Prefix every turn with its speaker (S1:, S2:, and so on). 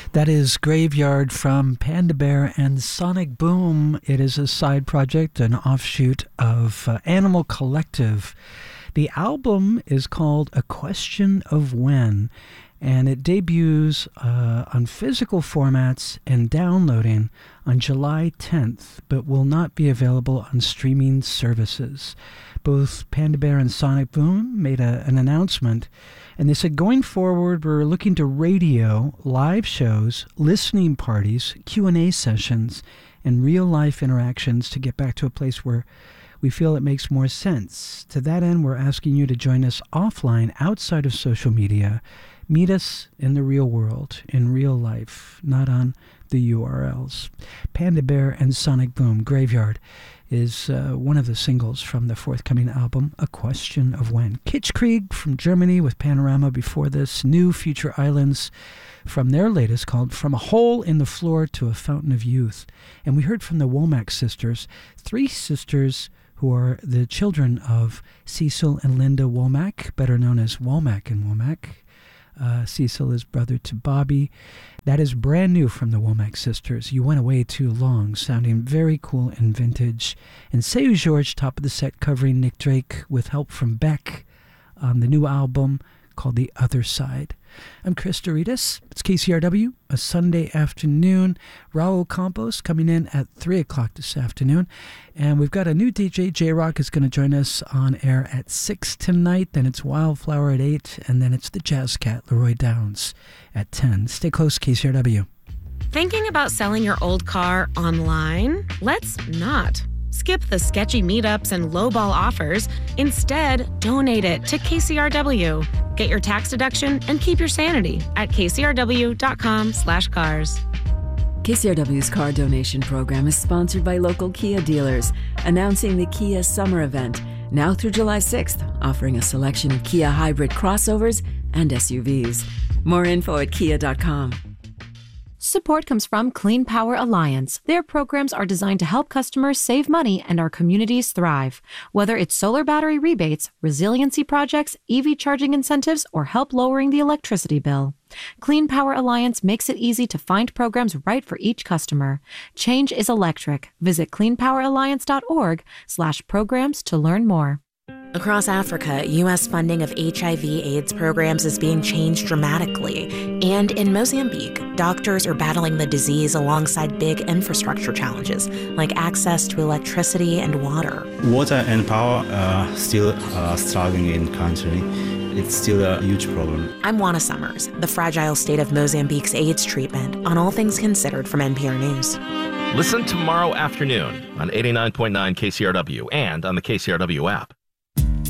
S1: That is Graveyard from Panda Bear and Sonic Boom. It is a side project, an offshoot of Animal Collective. The album is called A Question of When, and it debuts on physical formats and downloading on July 10th, but will not be available on streaming services. Both Panda Bear and Sonic Boom made an announcement, and they said, going forward, we're looking to radio, live shows, listening parties, Q&A sessions, and real-life interactions to get back to a place where we feel it makes more sense. To that end, we're asking you to join us offline, outside of social media. Meet us in the real world, in real life, not on the URLs. Panda Bear and Sonic Boom, Graveyard, is one of the singles from the forthcoming album, A Question of When. Kitschkrieg from Germany with Panorama before this. New Future Islands from their latest called From a Hole in the Floor to a Fountain of Youth. And we heard from the Womack sisters, three sisters who are the children of Cecil and Linda Womack, better known as Womack and Womack. Cecil is brother to Bobby. That is brand new from the Womack sisters. You Went Away Too Long, sounding very cool and vintage. And Seu Jorge, top of the set, covering Nick Drake with help from Beck on the new album called The Other Side. I'm Chris Doritas. It's KCRW, a Sunday afternoon. Raul Campos coming in at 3 o'clock this afternoon. And we've got a new DJ, J-Rock, is going to join us on air at 6 tonight. Then it's Wildflower at 8. And then it's the Jazz Cat, Leroy Downs, at 10. Stay close, KCRW.
S2: Thinking about selling your old car online? Let's not. Skip the sketchy meetups and lowball offers. Instead, donate it to KCRW. Get your tax deduction and keep your sanity at kcrw.com/cars.
S3: KCRW's car donation program is sponsored by local Kia dealers, announcing the Kia Summer Event, now through July 6th, offering a selection of Kia hybrid crossovers and SUVs. More info at kia.com.
S4: Support comes from Clean Power Alliance. Their programs are designed to help customers save money and our communities thrive. Whether it's solar battery rebates, resiliency projects, EV charging incentives, or help lowering the electricity bill. Clean Power Alliance makes it easy to find programs right for each customer. Change is electric. Visit cleanpoweralliance.org/programs to learn more.
S2: Across Africa, U.S. funding of HIV/AIDS programs is being changed dramatically. And in Mozambique, doctors are battling the disease alongside big infrastructure challenges, like access to electricity and water.
S5: Water and power are still struggling in the country. It's still a huge problem.
S2: I'm Juana Summers, the fragile state of Mozambique's AIDS treatment, on All Things Considered from NPR News.
S6: Listen tomorrow afternoon on 89.9 KCRW and on the KCRW app.